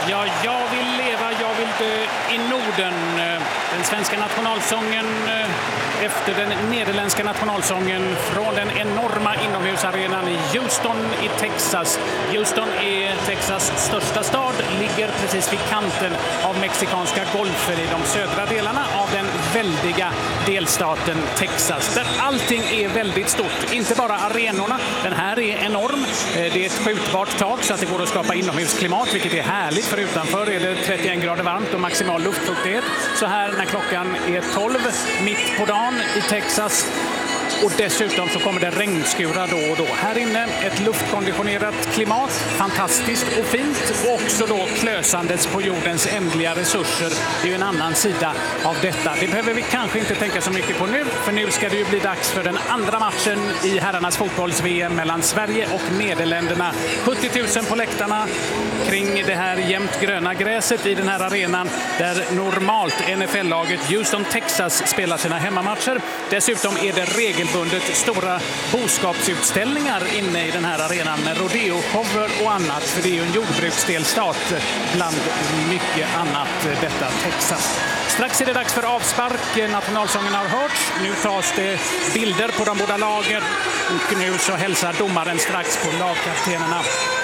Ja, jag vill leva, jag vill dö i Norden. Den svenska nationalsången efter den nederländska nationalsången från den enorma inomhusarenan i Houston i Texas. Houston är Texas största stad, ligger precis vid kanten av mexikanska golfen i de södra delarna av den väldiga delstaten Texas. Där allting är väldigt stort, inte bara arenorna. Den här är enorm. Det är ett skjutbart tak så att det går att skapa inomhusklimat, vilket är härligt, för utanför är det 31 grader varmt och maximal luftfuktighet. Så här när klockan är 12 mitt på dagen i Texas. Och dessutom så kommer det regnskurar då och då. Här inne ett luftkonditionerat klimat, fantastiskt och fint. Och också då klösandes på jordens ändliga resurser. Det är ju en annan sida av detta. Det behöver vi kanske inte tänka så mycket på nu. För nu ska det ju bli dags för den andra matchen i herrarnas fotbolls-VM mellan Sverige och Nederländerna. 70 000 på läktarna kring det här jämnt gröna gräset i den här arenan. Där normalt NFL-laget Houston, Texas spelar sina hemmamatcher. Dessutom är det regelbundet stora boskapsutställningar inne i den här arenan med rodeo-shower och annat. För det är ju en jordbruksdelstat bland mycket annat, detta Texas. Strax är det dags för avspark. Nationalsången har hörts. Nu tas det bilder på de båda lagen. Och nu så hälsar domaren strax på lagkaptenerna.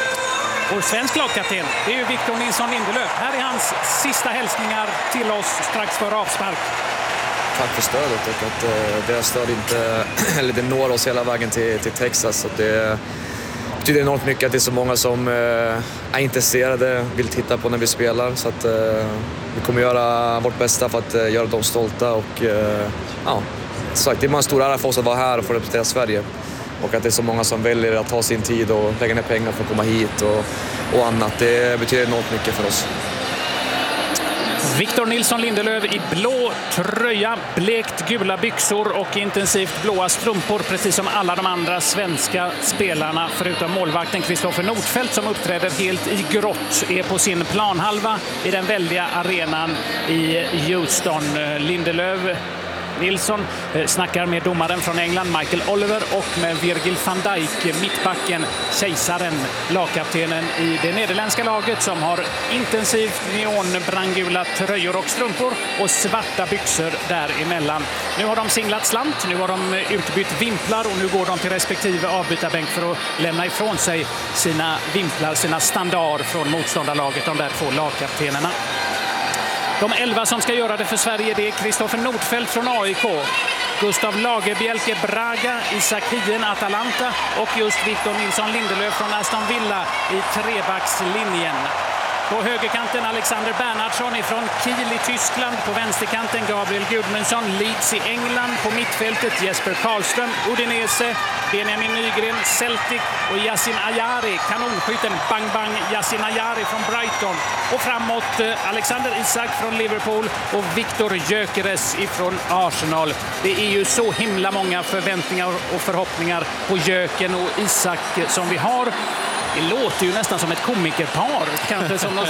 Och svensk lagkapten, det är ju Victor Nilsson Lindelöf. Här är hans sista hälsningar till oss strax för avspark. Tack för stödet och att deras stöd inte, eller det når oss hela vägen till Texas. Och det betyder enormt mycket att det är så många som är intresserade, vill titta på när vi spelar. Så att vi kommer göra vårt bästa för att göra dem stolta. Och ja, sagt, det är en stor ära för oss att vara här och få representera Sverige. Och att det är så många som väljer att ta sin tid och lägga ner pengar för att komma hit och annat. Det betyder enormt mycket för oss. Victor Nilsson Lindelöf i blå tröja, blekt gula byxor och intensivt blåa strumpor, precis som alla de andra svenska spelarna förutom målvakten Kristoffer Nordfeldt som uppträder helt i grått, är på sin planhalva i den väldiga arenan i Houston. Lindelöf Nilsson snackar med domaren från England Michael Oliver och med Virgil van Dijk, mittbacken, kejsaren, lagkaptenen i det nederländska laget som har intensivt neonbrandgula tröjor och strumpor och svarta byxor däremellan. Nu har de singlat slant, nu har de utbytt vimplar och nu går de till respektive avbytarbänk för att lämna ifrån sig sina vimplar, sina standard från motståndarlaget, de där två lagkaptenerna. De 11 som ska göra det för Sverige, det är Kristoffer Nordfeldt från AIK, Gustav Lagerbielke Braga, Isak Hien Atalanta och just Victor Nilsson Lindelöf från Aston Villa i trebackslinjen. På högerkanten Alexander Bernhardsson från Kiel i Tyskland. På vänsterkanten Gabriel Gudmundsson, Leeds i England. På mittfältet Jesper Karlström, Udinese. Benjamin Nygren, Celtic. Och Yasin Ayari, kanonskytten Bang Bang Yasin Ayari från Brighton. Och framåt Alexander Isak från Liverpool och Viktor Gyökeres från Arsenal. Det är ju så himla många förväntningar och förhoppningar på Gyöken och Isak som vi har. Det låter ju nästan som ett komikerpar, kanske som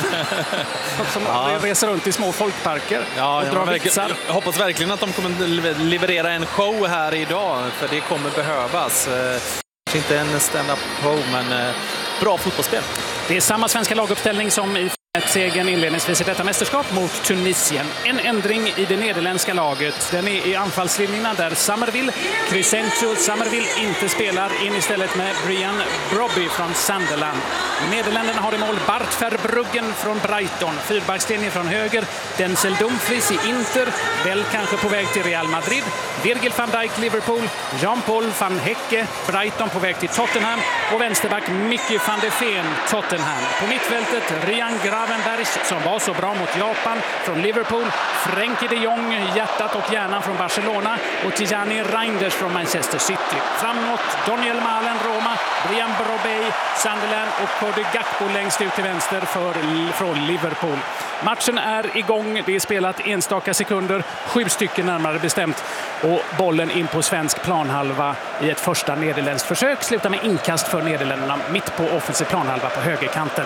reser runt i små folkparker och drar vitsar. Jag hoppas verkligen att de kommer leverera en show här idag, för det kommer behövas. Inte en stand-up show, men bra fotbollsspel. Det är samma svenska laguppställning som i segern inledningsvis i detta mästerskap mot Tunisien. En ändring i det nederländska laget. Den är i anfallslinjerna där Summerville inte spelar, in istället med Brian Brobby från Sunderland. Nederländerna har i mål Bart Verbruggen från Brighton. Fyrbackslinjen från höger, Denzel Dumfries i Inter, väl kanske på väg till Real Madrid. Virgil van Dijk Liverpool, Jean-Paul van Hecke Brighton på väg till Tottenham och vänsterback Mickey van de Ven Tottenham. På mittfältet Ryan Gravenbergs som var så bra mot Japan från Liverpool, Frenkie de Jong, hjärtat och hjärnan från Barcelona och Tijani Reinders från Manchester City. Framåt Daniel Malen Roma, Brian Brobby Sunderland och Cody Gakpo längst ut till vänster från Liverpool. Matchen är igång, det är spelat enstaka sekunder, 7 stycken närmare bestämt, och bollen in på svensk planhalva i ett första nederländskt försök slutar med inkast för Nederländerna mitt på offensiv planhalva på högerkanten.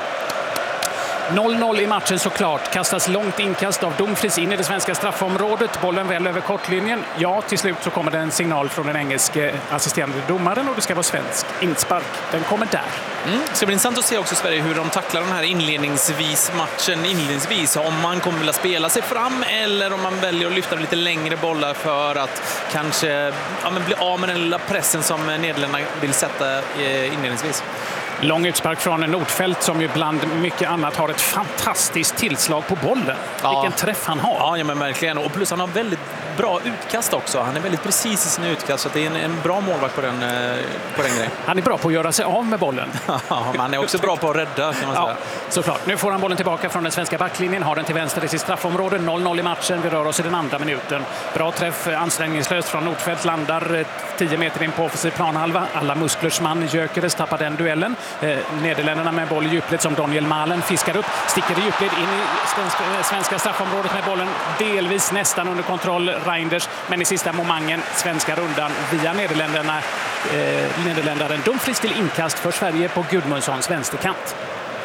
0-0 i matchen såklart. Kastas långt inkast av Dumfries in i det svenska straffområdet. Bollen väl över kortlinjen. Ja, till slut så kommer det en signal från den engelske assisterande domaren och det ska vara svensk inspark. Den kommer där. Det ska bli intressant att se också i Sverige hur de tacklar den här matchen inledningsvis. Om man kommer vilja spela sig fram eller om man väljer att lyfta lite längre bollar för att kanske bli av med den lilla pressen som Nederländerna vill sätta inledningsvis. Lång utspark från Nordfeldt som ju bland mycket annat har ett fantastiskt tillslag på bollen. Ja. Vilken träff han har. Ja, men verkligen. Och plus han har väldigt bra utkast också. Han är väldigt precis i sina utkast så det är en bra målvakt på den grejen. Han är bra på att göra sig av med bollen. Ja, men han är också bra på att rädda kan man säga. Såklart. Nu får han bollen tillbaka från den svenska backlinjen. Har den till vänster i sitt straffområde. 0-0 i matchen. Vi rör oss i den andra minuten. Bra träff, ansträngningslöst från Nordfeldt. Landar 10 meter in på offensiv planhalva. Alla musklers man Gyökeres tappar den duellen. Nederländerna med boll i djupled som Daniel Malen fiskar upp. Sticker i djupled in i svenska straffområdet med bollen delvis nästan under kontroll Reinders. Men i sista momangen svenska rundan via Nederländaren Dumfries till inkast för Sverige på Gudmundssons vänsterkant.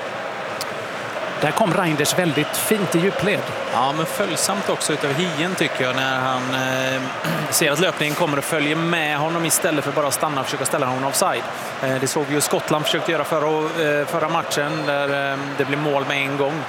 Där kom Reinders väldigt fint i djupled. Ja, men följsamt också utav Hien tycker jag när han ser att löpningen kommer och följer med honom istället för bara att stanna och försöka ställa honom offside. Det såg ju Skottland försökte göra förra matchen där det blev mål med en gång.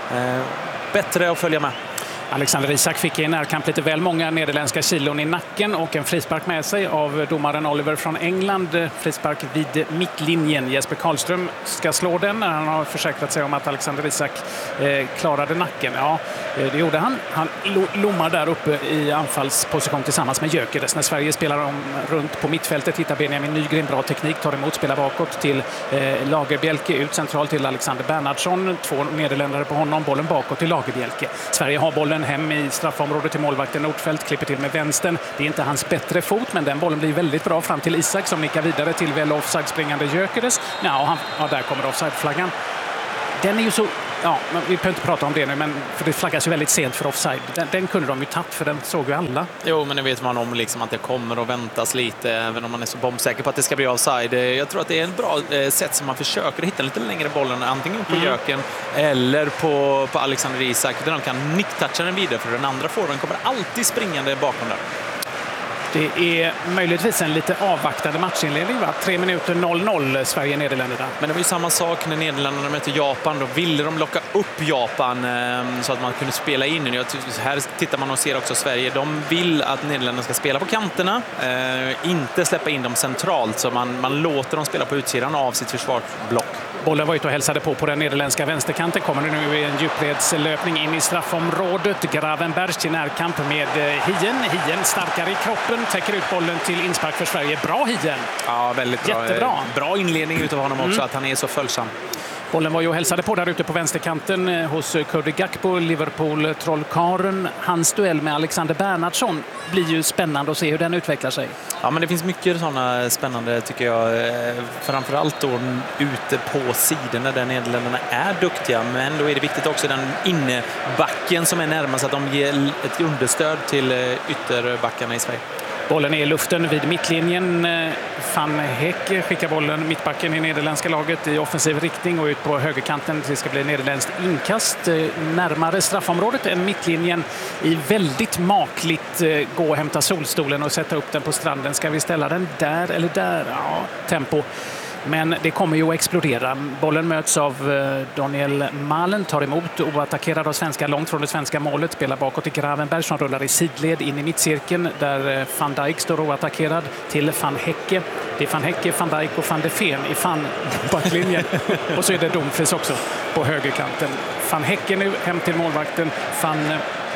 Bättre att följa med. Alexander Isak fick i närkamp lite väl många nederländska kilon i nacken och en frispark med sig av domaren Oliver från England. Frispark vid mittlinjen. Jesper Karlström ska slå den när han har försäkrat sig om att Alexander Isak klarade nacken. Ja, det gjorde han. Han lommar där uppe i anfallsposition tillsammans med Gyökeres. När Sverige spelar om runt på mittfältet hittar Benjamin Nygren bra teknik, tar emot, spelar bakåt till Lagerbielke, ut centralt till Alexander Bernhardsson. 2 nederländare på honom, bollen bakåt till Lagerbielke. Sverige har bollen hem i straffområdet till målvakten Nordfeldt, klipper till med vänstern. Det är inte hans bättre fot, men den bollen blir väldigt bra fram till Isak som nickar vidare till väl offside springande Gyökeres. Ja, där kommer offside-flaggan. Den är ju så... Ja, vi behöver inte prata om det nu, men för det flaggas ju väldigt sent för offside. Den kunde de ju tappt, för den såg ju alla. Jo, men det vet man om liksom att det kommer att väntas lite, även om man är så bombsäker på att det ska bli offside. Jag tror att det är ett bra sätt som man försöker hitta lite längre bollen, antingen på Jöken eller på Alexander Isak, där de kan nicktoucha den vidare, för den andra forwarden kommer alltid springande bakom där. Det är möjligtvis en lite avvaktande matchinledning, va? 3 minuter 0-0 Sverige-Nederländerna. Men det var ju samma sak när Nederländerna mötte Japan. Då ville de locka upp Japan så att man kunde spela in. Här tittar man och ser också Sverige. De vill att Nederländerna ska spela på kanterna, inte släppa in dem centralt. Så man låter dem spela på utsidan av sitt försvarsblock. Bollen var ute och hälsade på den nederländska vänsterkanten. Kommer nu i en djupledslöpning in i straffområdet. Gravenberg till närkamp med Hien. Hien starkare i kroppen, täcker ut bollen till inspark för Sverige. Bra Hien! Ja, väldigt bra. Jättebra. Bra inledning utav honom också, att han är så följsam. Bollen var ju och hälsade på där ute på vänsterkanten hos Cody Gakpo, Liverpool-trollkaren. Hans duell med Alexander Bernhardsson blir ju spännande att se hur den utvecklar sig. Ja, men det finns mycket sådana spännande tycker jag. Framförallt då ute på sidorna där Nederländerna är duktiga. Men då är det viktigt också den innebacken som är närmast, att de ger ett understöd till ytterbackarna i Sverige. Bollen är i luften vid mittlinjen. Van Heck skickar bollen mittbacken i nederländska laget i offensiv riktning och ut på högerkanten. Det ska bli nederländskt inkast närmare straffområdet än mittlinjen. I väldigt makligt gå och hämta solstolen och sätta upp den på stranden. Ska vi ställa den där eller där? Ja, tempo. Men det kommer ju att explodera. Bollen möts av Daniel Malen, tar emot oattackerad av svenska långt från det svenska målet. Spelar bakåt till Gravenberg som rullar i sidled in i mittcirkeln där Van Dijk står oattackerad till Van Hecke. Det är Van Hecke, Van Dijk och Van de Ven i backlinjen. Och så är det Dumfries också på högerkanten. Van Hecke nu hem till målvakten Van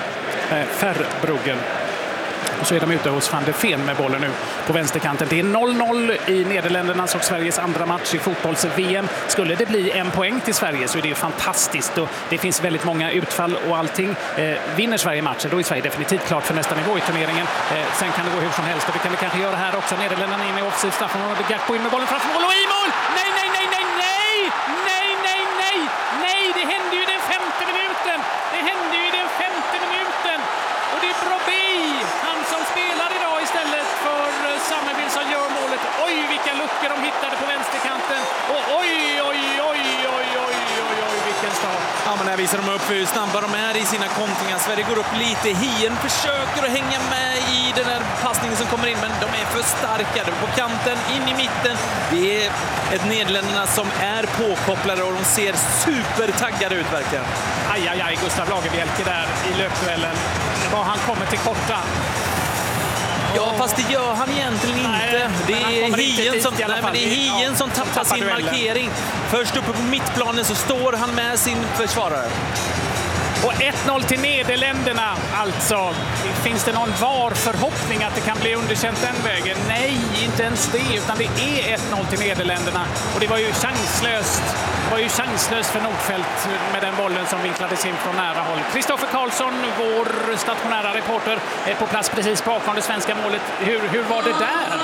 Verbruggen. Och så är de ute hos Van de Ven med bollen nu på vänsterkanten. Det är 0-0 i Nederländernas och Sveriges andra match i fotbolls-VM. Skulle det bli en poäng till Sverige så är det ju fantastiskt. Och det finns väldigt många utfall och allting. Vinner Sverige matchen, då är Sverige definitivt klart för nästa nivå i turneringen. Sen kan det gå hur som helst och det kan vi kanske göra här också. Nederländerna in i offensiv straffområde. Gakpo in med bollen framför mål och i mål! Nej, nej, nej, nej, nej! Nej, nej, nej! Nej, det hände ju den 5:e minuten! Det hände ju den 5:e minuten! Och det är Brobbey, han som spelar idag istället för Summerville, som gör målet. Oj, vilka luckor de hittade på vänsterkanten. Och oj, oj, oj, oj, oj, oj, oj, vilken start. Ja, men här visar de upp hur snabba de är i sina kontringar. Sverige går upp lite. Hien försöker att hänga med i den här passningen som kommer in, men de är för starka. De är på kanten, in i mitten. Det är ett Nederländerna som är påkopplade och de ser supertaggade ut verkligen. Aj, Gustav Lagerbielke där i löpduellen. Var han kommer till korta. Ja, fast det gör han egentligen inte. Det är Hien som tappar sin markering. Först uppe på mittplanen så står han med sin försvarare. Och 1-0 till Nederländerna alltså. Finns det någon förhoppning att det kan bli underkänt den vägen? Nej, inte ens det, utan det är 1-0 till Nederländerna. Och det var ju chanslöst. Det var ju chanslöst för Nordfeldt med den bollen som vinklades in från nära håll. Kristoffer Karlsson, vår stationära reporter, är på plats precis bakom det svenska målet. Hur var det där?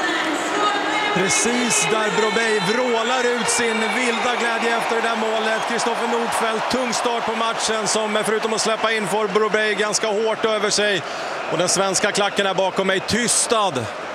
Precis där Brobey vrålar ut sin vilda glädje efter det där målet. Kristoffer Nordfeldt, tung start på matchen som förutom att släppa in får Brobey ganska hårt över sig. Och den svenska klacken är bakom mig tystad.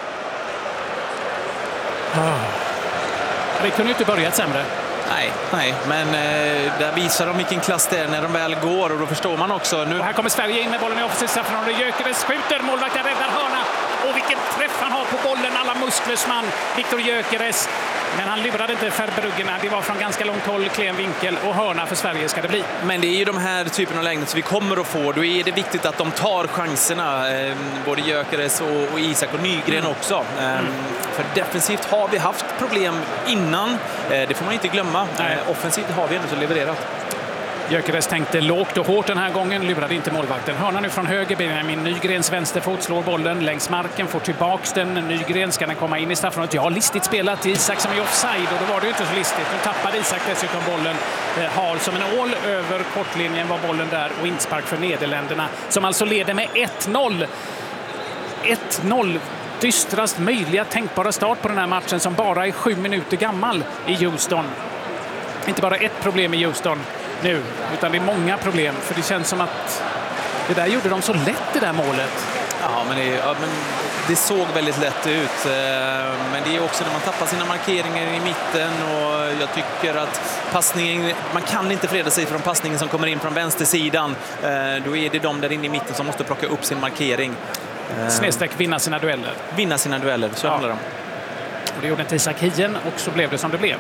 Det kunde ju inte börjat sämre. Nej, men där visar de vilken klass det är när de väl går och då förstår man också. Nu... Och här kommer Sverige in med bollen i offensivt straffområde. Gyökeres skjuter, målvakten räddar hörna. Och vilken träff han har på bollen, alla musklers man, Viktor Gyökeres. Men han lurade inte Verbruggen, det var från ganska långt håll, klen vinkel och hörna för Sverige ska det bli. Men det är ju de här typen av lägen som vi kommer att få. Då är det viktigt att de tar chanserna, både Gyökeres och Isak och Nygren också. För defensivt har vi haft problem innan, det får man inte glömma. Offensivt har vi ändå så levererat. Gyökeres tänkte lågt och hårt den här gången, lurade inte målvakten. Hörna nu från höger, Benjamin Nygrens vänsterfot slår bollen längs marken, får tillbaks den. Nygren ska den komma in i straffområdet. Ja, listigt spelat till Isak som är offside och då var det ju inte så listigt. Nu tappade Isak dessutom bollen. Hal som en ål över kortlinjen var bollen där och inspark för Nederländerna som alltså leder med 1-0. 1-0. Dystrast möjliga tänkbara start på den här matchen som bara är 7 minuter gammal i Houston. Inte bara ett problem i Houston nu, utan det är många problem. För det känns som att det där gjorde de så lätt, det där målet. Ja, men det såg väldigt lätt ut. Men det är också när man tappar sina markeringar i mitten och jag tycker att passningen, man kan inte freda sig från passningen som kommer in från vänstersidan. Då är det de där inne i mitten som måste plocka upp sin markering. Snedsträck vinna sina dueller. Vinna sina dueller, så handlar det om. Och det gjorde inte Isak Hien och så blev det som det blev.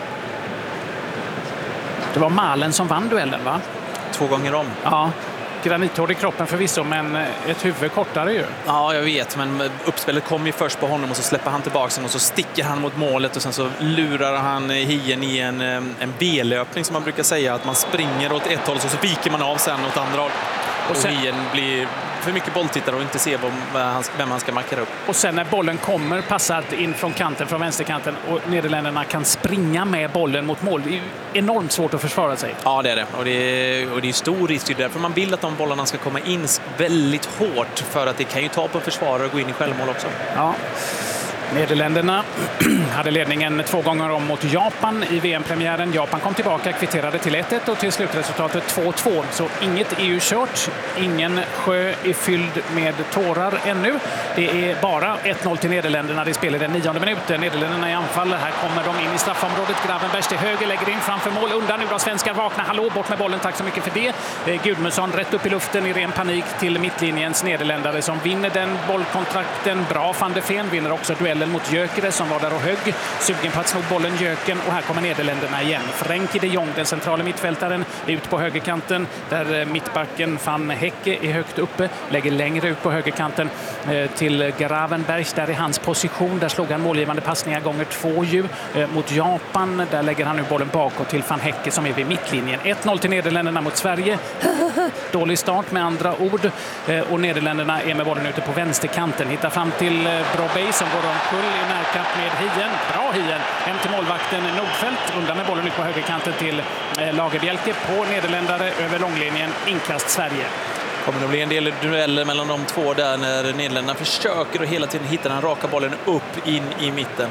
Det var Malen som vann duellen, va? 2 gånger om. Ja, granithård i kroppen förvisso, men ett huvud kortare ju. Ja, jag vet, men uppspelet kom ju först på honom och så släpper han tillbaka och så sticker han mot målet och sen så lurar han Hien i en B-löpning som man brukar säga, att man springer åt ett håll och så viker man av sen åt andra håll. Och Hien blir för mycket bolltittare och inte ser vem han ska markera upp. Och sen när bollen kommer passat in från kanten, från vänsterkanten och Nederländerna kan springa med bollen mot mål. Det är enormt svårt att försvara sig. Ja, det är det. Och det är stor risk därför man vill att de bollarna ska komma in väldigt hårt för att det kan ju ta på försvarare och gå in i självmål också. Ja. Nederländerna hade ledningen 2 gånger om mot Japan i VM-premiären. Japan kom tillbaka, kvitterade till 1-1 och till slutresultatet 2-2. Så inget EU kört, ingen sjö är fylld med tårar ännu. Det är bara 1-0 till Nederländerna. Det spelar den 9:e minuten. Nederländerna i anfall. Här kommer de in i straffområdet. Gravenbergs till höger, lägger in framför mål. Undan nu då svenskar vakna. Hallå, bort med bollen. Tack så mycket för det. Gudmundsson rätt upp i luften i ren panik till mittlinjens nederländare som vinner den bollkontrakten. Bra, van der Ven vinner också duellen mot Gyökeres som var där och högg. Sugen på att slå bollen Jöken och här kommer Nederländerna igen. Frenkie de Jong, den centrala mittfältaren, ut på högerkanten där mittbacken Van Hecke är högt uppe. Lägger längre ut på högerkanten till Gravenbergs. Där är hans position. Där slog han målgivande passningar gånger 2 mot Japan. Där lägger han nu bollen bakåt till Van Hecke som är vid mittlinjen. 1-0 till Nederländerna mot Sverige. Dålig start med andra ord. Och Nederländerna är med bollen ute på vänsterkanten. Hittar fram till Brobey som går omkull i närkamp med Hien. Bra Hien. Hem till målvakten Nordfeldt. Undan med bollen ut på högerkanten till Lagerbielke på nederländare över långlinjen. Inkast Sverige. Kommer det bli en del dueller mellan de två där när Nederländerna försöker att hela tiden hitta den raka bollen upp in i mitten.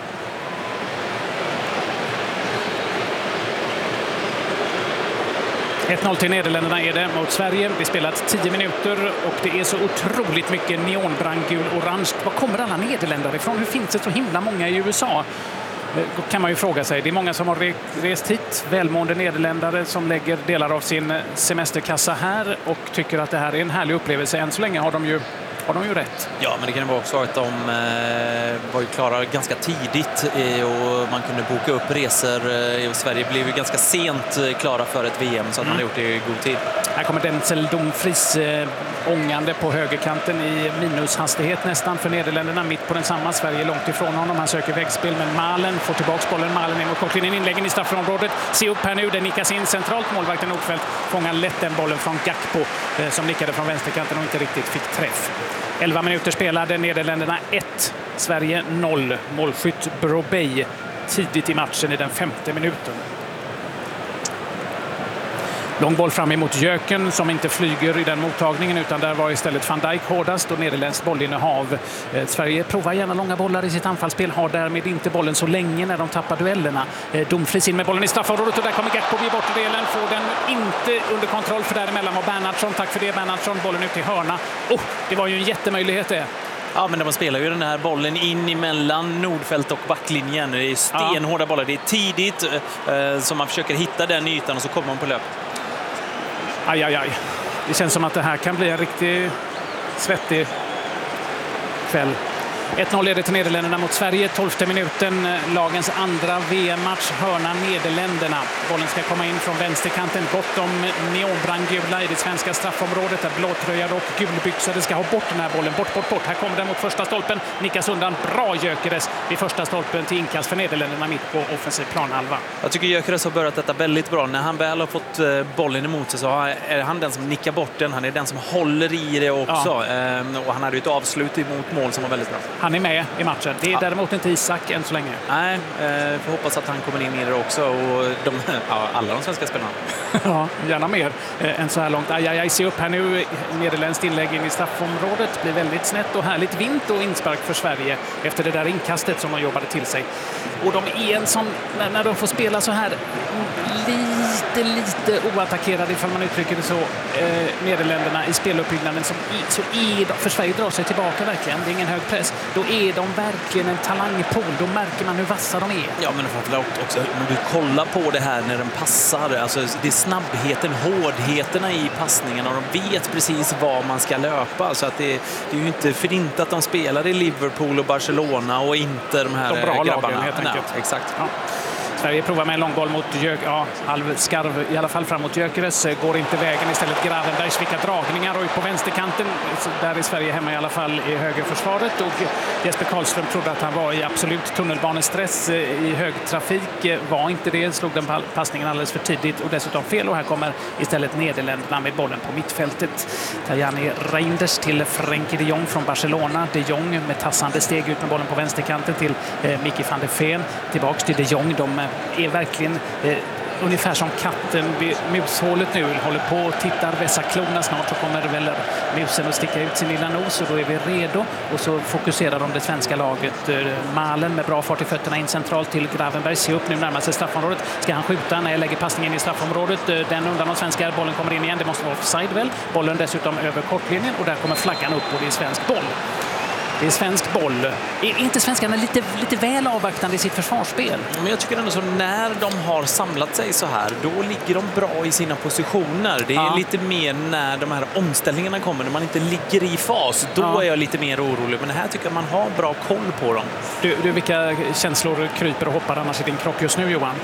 1-0 till Nederländerna är det mot Sverige. Vi spelat 10 minuter och det är så otroligt mycket neonbrandgul orange. Var kommer alla nederländare ifrån? Hur finns det så himla många i USA? kan man ju fråga sig. Det är många som har rest hit, välmående nederländare som lägger delar av sin semesterkassa här och tycker att det här är en härlig upplevelse. Än så länge har de ju rätt. Ja, men det kan vara också att de var ju klara ganska tidigt och man kunde boka upp resor. Sverige blev ju ganska sent klara för ett VM så att man har gjort det i god tid. Här kommer Denzel Dumfries ångande på högerkanten i minushastighet nästan för Nederländerna. Mitt på densamma. Sverige långt ifrån honom. Han söker väggspel, men Malen får tillbaka bollen. Malen är mot kortlinjen, inläggen i straffområdet. Se upp här nu, den nickas in centralt. Målvakten Nordfeldt fångar lätt den bollen från Gakpo som nickade från vänsterkanten och inte riktigt fick träff. 11 minuter spelade, Nederländerna 1, Sverige 0. Målskytt Brobey tidigt i matchen i den 5:e minuten. Lång boll fram emot Jöken som inte flyger i den mottagningen, utan där var istället Van Dijk hårdast och nederländskt bollinnehav. Sverige provar gärna långa bollar i sitt anfallsspel, har därmed inte bollen så länge när de tappar duellerna. Dumfries in med bollen i straffområdet och där kommer Gakpo vid bortdelen, får den inte under kontroll för däremellan var Bernhardsson. Tack för det Bernhardsson, bollen ut i hörna. Det var ju en jättemöjlighet det. Ja, men de spelar ju den här bollen in emellan Nordfeldt och backlinjen. Det är stenhårda bollar, det är tidigt som man försöker hitta den ytan och så kommer man på löp. Aj. Det känns som att det här kan bli en riktigt svettig kväll. 1-0 leder till Nederländerna mot Sverige. 12:e minuten, lagens andra VM-match. Hörna Nederländerna. Bollen ska komma in från vänsterkanten. Gott om neonbrandgula i det svenska straffområdet. Där blåtröjade och gulbyxade ska ha bort den här bollen. Bort. Här kommer den mot första stolpen. Nickas undan. Bra Gyökeres vid första stolpen till inkast för Nederländerna mitt på offensiv planhalva. Jag tycker Gyökeres har börjat detta väldigt bra. När han väl har fått bollen emot sig så är han den som nickar bort den. Han är den som håller i det också. Och han hade ju ett avslut emot mål som var väldigt bra. Han är med i matchen. Det är däremot inte Isak än så länge. Nej, får hoppas att han kommer in i det också. Och alla de svenska spelarna. Ja, gärna mer än så här långt. Aj, se upp här nu. Nederländskt inlägg in i straffområdet. Blir väldigt snett och härligt vint och inspark för Sverige efter det där inkastet som de jobbade till sig. Och de är en som, när de får spela så här lite oattackerade, ifall man uttrycker det så, Nederländerna i speluppbyggnaden för Sverige drar sig tillbaka verkligen. Det är ingen hög press. Då är de verkligen en talangpool. Då märker man hur vassa de är. Ja, men framförallt också om du kollar på det här när de passar. Alltså, det är snabbheten, hårdheterna i passningarna. Och de vet precis var man ska löpa. Så att det är ju inte för inte att de spelar i Liverpool och Barcelona och inte de här bra grabbarna. Lagen, helt enkelt. Nej, exakt. Ja. Sverige provar med en lång boll mot halvskarv i alla fall fram mot Gyökeres. Går inte vägen, istället Gravenbergs, vilka dragningar och på vänsterkanten. Där är Sverige hemma i alla fall i högerförsvaret. Och Jesper Karlström trodde att han var i absolut tunnelbanestress i högtrafik. Var inte det, slog den passningen alldeles för tidigt och dessutom fel. Och här kommer istället Nederländerna med bollen på mittfältet. Tajani Reinders till Frenkie de Jong från Barcelona. De Jong med tassande steg ut med bollen på vänsterkanten till Mickey van der Ven. Tillbaks till de Jong. De är verkligen ungefär som katten vid mushålet nu. Håller på och tittar, vässar klorna. Snart så kommer väl musen att sticka ut sin lilla nos och då är vi redo. Och så fokuserar de det svenska laget. Malen med bra fart i fötterna in centralt till Gravenberg. Se upp nu, närmar sig straffområdet. Ska han skjuta när jag lägger passningen i straffområdet? Den undan de svenska. Bollen kommer in igen. Det måste vara offside väl. Bollen dessutom över kortlinjen och där kommer flaggan upp och det är svensk boll. Det är svensk boll. Är inte svenskarna lite väl avvaktande i sitt försvarsspel? Men jag tycker ändå så när de har samlat sig så här, då ligger de bra i sina positioner. Det är lite mer när de här omställningarna kommer, när man inte ligger i fas. Då är jag lite mer orolig. Men här tycker jag man har bra koll på dem. Du vilka känslor kryper och hoppar annars i din kropp just nu, Johan?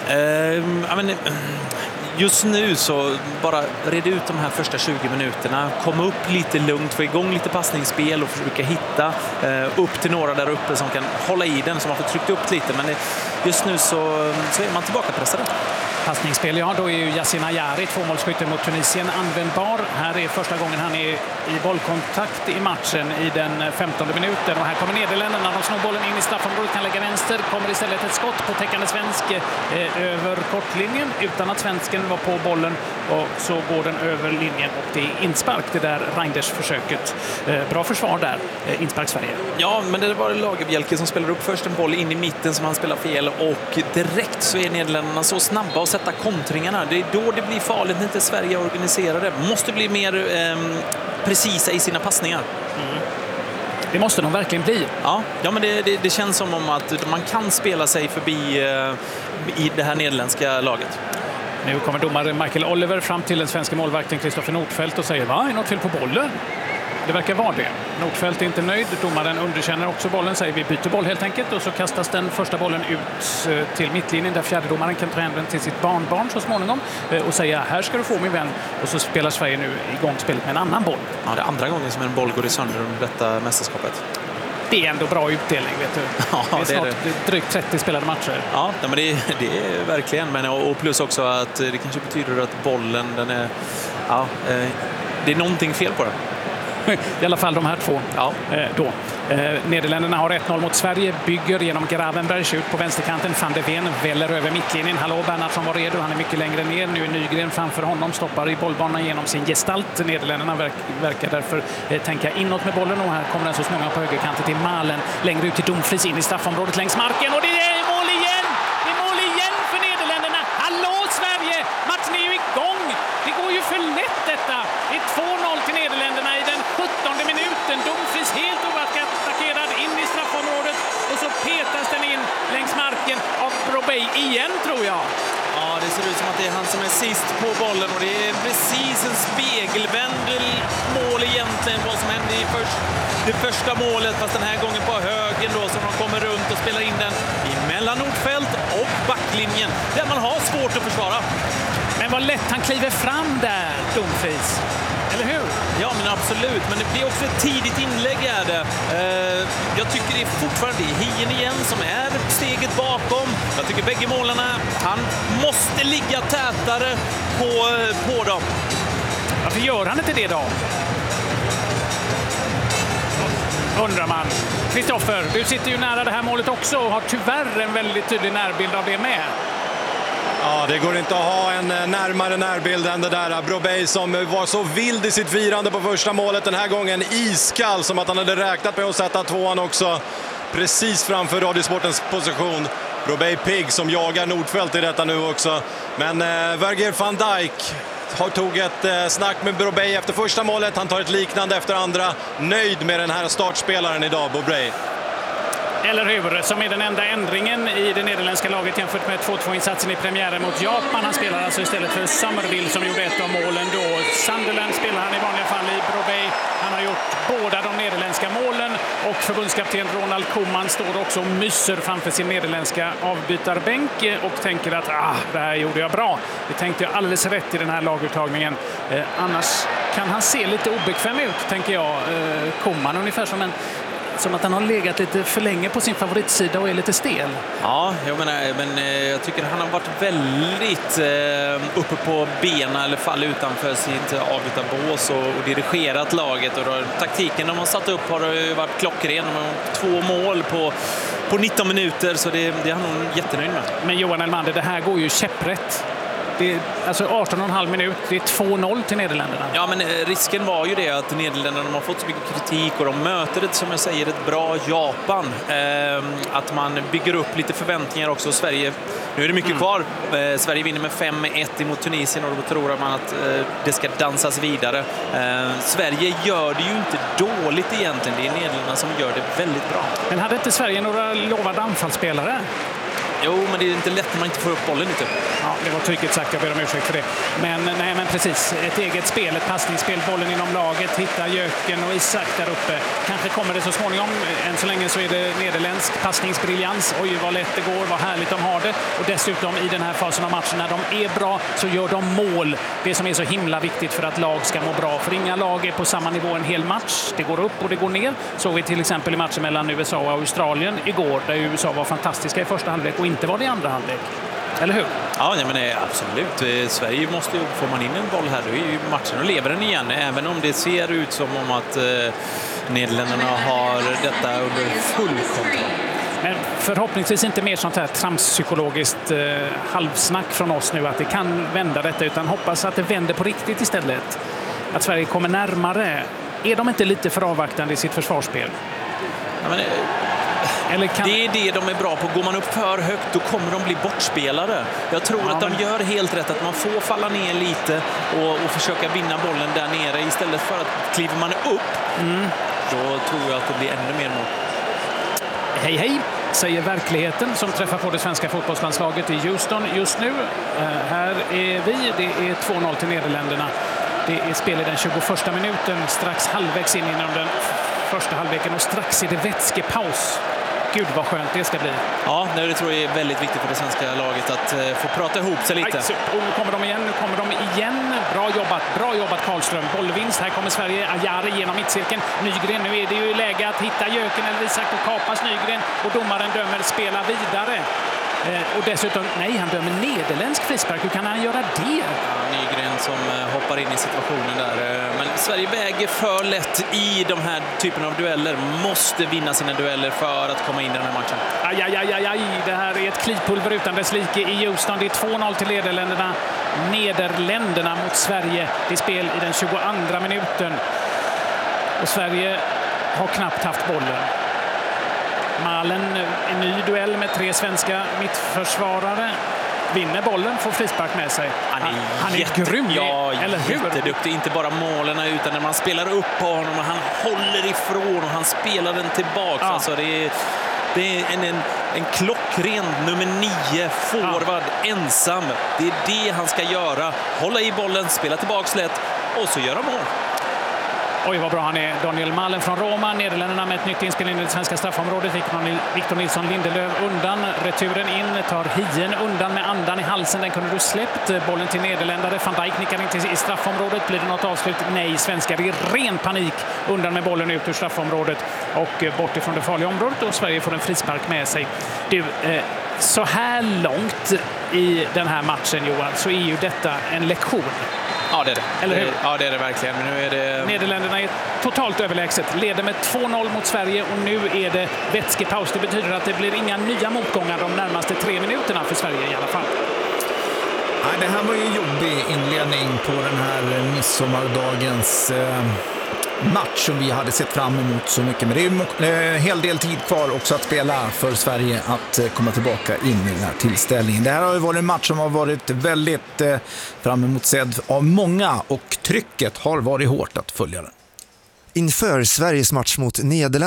Just nu så bara reda ut de här första 20 minuterna. Komma upp lite lugnt, få igång lite passningsspel och försöka hitta upp till några där uppe som kan hålla i den, som har fått tryckt upp lite. Men just nu så är man tillbaka pressade. Passningsspel, då är ju Yasin Ayari, tvåmålsskytten mot Tunisien, användbar. Här är första gången han är i bollkontakt i matchen i den 15:e minuten. Och här kommer Nederländerna, de snor bollen in i straffområdet, kan lägga vänster. Kommer istället ett skott på täckande svensk över kortlinjen utan att svensken var på bollen. Och så går den över linjen och det är inspark, det där Reinders-försöket. Bra försvar där, inspark Sverige. Ja, men det var Lagerbjälke som spelar upp först en boll in i mitten som han spelar fel och direkt så är Nederländerna så snabba och sätta kontringarna. Det är då det blir farligt när inte Sverige organiserar det. Måste bli mer precisa i sina passningar. Det måste de verkligen bli. Ja, men det känns som om att man kan spela sig förbi i det här nederländska laget. Nu kommer domare Michael Oliver fram till den svenska målvakten Kristoffer Nordfeldt och säger: va, är något fel på bollen? Det verkar vara det. Nordfeldt är inte nöjd. Domaren underkänner också bollen, säger vi byter boll helt enkelt. Och så kastas den första bollen ut till mittlinjen där fjärdedomaren kan ta hem den till sitt barnbarn så småningom och säga: här ska du få min vän. Och så spelar Sverige nu igång spelet med en annan boll. Ja, det är andra gången som en boll går i sönder under detta mästerskapet. Det är ändå bra utdelning, vet du. Ja, det är snart drygt 30 spelade matcher. Ja, men det är verkligen. Men, och plus också att det kanske betyder att bollen, den är... Ja, det är någonting fel på den. I alla fall de här två. Ja. Nederländerna har 1-0 mot Sverige, bygger genom Gravenberg ut på vänsterkanten. Van de Ven väller över mittlinjen. Hallå, Bernhardsson var redo, han är mycket längre ner. Nu är Nygren framför honom, stoppar i bollbanan genom sin gestalt. Nederländerna verkar därför tänka inåt med bollen och här kommer den så småningom på högerkanten till Malen. Längre ut till Dumfries, in i straffområdet längs marken och det är mål igen! Det är mål igen för Nederländerna. Hallå Sverige! Matchen är ju igång! Det går ju för lätt detta. Det är 2-0 till Nederländerna i den 17:e minuten. Dumfries helt attackerad in i straffområdet och så petas den in längs marken av Brobey igen, tror jag. Ja, det ser ut som att det är han som är sist på bollen och det är precis en spegelvänd mål egentligen vad som hände i det första målet, fast den här gången på högen då som de kommer runt och spelar in den mellan Nordfeldt och backlinjen där man har svårt att försvara. Men vad lätt han kliver fram där, Dumfries. Eller hur? Ja, men absolut. Men det blir också ett tidigt inlägg är det. Jag tycker det är fortfarande Hien igen som är steget bakom. Jag tycker bägge målarna, han måste ligga tätare på dem. Varför gör han inte det då? Undrar man. Kristoffer, du sitter ju nära det här målet också och har tyvärr en väldigt tydlig närbild av det med. Ja, det går inte att ha en närmare närbild än det där. Brobey som var så vild i sitt firande på första målet, den här gången iskall som att han hade räknat med att sätta tvåan också. Precis framför Radiosportens position. Brobey pigg som jagar Nordfeldt i detta nu också. Men Virgil van Dijk tog ett snack med Brobey efter första målet. Han tar ett liknande efter andra. Nöjd med den här startspelaren idag, Brobey. Eller hur? Som är den enda ändringen i det nederländska laget jämfört med 2-2-insatsen i premiären mot Japan. Han spelar alltså istället för Somerville som gjorde ett av målen då. Sunderland spelar han i vanliga fall i Brobey. Han har gjort båda de nederländska målen och förbundskapten Ronald Koeman står också och myser framför sin nederländska avbytarbänk och tänker att det här gjorde jag bra. Det tänkte jag alldeles rätt i den här laguttagningen. Annars kan han se lite obekväm ut, tänker jag. Koeman ungefär som att han har legat lite för länge på sin favoritsida och är lite stel. Ja, men jag tycker han har varit väldigt uppe på benen eller fall utanför sitt avbytarbås och dirigerat laget. Och då, taktiken de har satt upp har ju varit klockren. De har 2 mål på 19 minuter, så det är han nog jättenöjd med. Men Johan Elmander, det här går ju käpprätt. Det är alltså 18,5 minut, det är 2-0 till Nederländerna. Ja, men risken var ju det att Nederländerna har fått så mycket kritik och de möter ett, som jag säger, ett bra Japan. Att man bygger upp lite förväntningar också. Sverige, nu är det mycket kvar. Sverige vinner med 5-1 emot Tunisien och då tror man att det ska dansas vidare. Sverige gör det ju inte dåligt egentligen. Det är Nederländerna som gör det väldigt bra. Men hade inte Sverige några lovade anfallsspelare? Jo, men det är inte lätt när man inte får upp bollen lite. Ja, det var trycket sagt, jag ber om ursäkt för det. Men precis, ett eget spel, ett passningsspel, bollen inom laget, hitta Jöken och Isak där uppe. Kanske kommer det så småningom. Än så länge så är det nederländsk passningsbriljans. Oj, vad lätt det går, vad härligt de har det. Och dessutom i den här fasen av matchen, när de är bra så gör de mål. Det som är så himla viktigt för att lag ska må bra. För inga lag är på samma nivå en hel match. Det går upp och det går ner. Så vi till exempel i matchen mellan USA och Australien igår, där USA var fantastiska i första halvlek och inte var det i andra halvlek. Eller hur? Ja, men absolut. Sverige måste ju, får man in en boll här, då är ju matchen och lever den igen. Även om det ser ut som om att Nederländerna har detta under full kontroll. Men förhoppningsvis inte mer sånt här tramspsykologiskt halvsnack från oss nu att det kan vända detta, utan hoppas att det vänder på riktigt istället. Att Sverige kommer närmare. Är de inte lite för avvaktande i sitt försvarsspel? Ja, men det är det de är bra på. Går man upp för högt då kommer de bli bortspelare. Jag tror att de gör helt rätt, att man får falla ner lite och försöka vinna bollen där nere istället för att kliver man upp då tror jag att det blir ännu mer mål. Hej hej, säger verkligheten som träffar på det svenska fotbollslandslaget i Houston just nu. Här är vi, det är 2-0 till Nederländerna. Det är spel i den 21 minuten, strax halvvägs in inom den första halvleken och strax är det vätskepaus. Gud vad skönt det ska bli. Ja, det tror jag är väldigt viktigt för det svenska laget att få prata ihop sig lite. Och nu kommer de igen, Bra jobbat Karlström. Bollvinst, här kommer Sverige. Ajari genom mittcirkeln. Nygren, nu är det ju läge att hitta Jöken eller Isak och kapas Nygren. Och domaren dömer spela vidare. Och dessutom, nej, han dömer nederländsk frispark. Hur kan han göra det? Nygren som hoppar in i situationen där. Men Sverige väger för lätt i de här typen av dueller. Måste vinna sina dueller för att komma in i den här matchen. Aj. Det här är ett klipulver utan dess like i Houston. Det är 2-0 till Nederländerna mot Sverige. Det är spel i den 22 minuten. Och Sverige har knappt haft bollen. Malen, en ny duell med 3 svenska mittförsvarare. Vinner bollen, får frispark med sig. Han är grym, eller hur? Jätteduktig, inte bara målen utan när man spelar upp på honom och han håller ifrån och han spelar den tillbaka. Ja. Alltså det är en klockren nummer 9 forward ensam. Det är det han ska göra. Hålla i bollen, spela tillbaka lätt och så göra mål. Oj, vad bra han är. Daniel Malen från Roma. Nederländerna med ett nytt inspelning i det svenska straffområdet. Victor Nilsson Lindelöf undan. Returen in. Tar Hien undan med andan i halsen. Den kunde du släppt. Bollen till Nederländare. Van Dijk nickar in i straffområdet. Blir det något avslut? Nej, svenskar. Det är ren panik. Undan med bollen ut ur straffområdet. Och bort ifrån det farliga området. Och Sverige får en frispark med sig. Du, så här långt i den här matchen, Johan, så är ju detta en lektion. Ja, det är det. Eller hur? Ja, det är det verkligen. Men nu är det... Nederländerna är totalt överlägset. Leder med 2-0 mot Sverige och nu är det vätskepaus. Det betyder att det blir inga nya motgångar de närmaste 3 minuterna för Sverige i alla fall. Nej, det här var ju en jobbig inledning på den här midsommardagens match som vi hade sett fram emot så mycket. Men det är en hel del tid kvar också att spela för Sverige att komma tillbaka in i den här tillställningen. Det här har ju varit en match som har varit väldigt fram emot sedd av många och trycket har varit hårt att följa den. Inför Sveriges match mot Nederländerna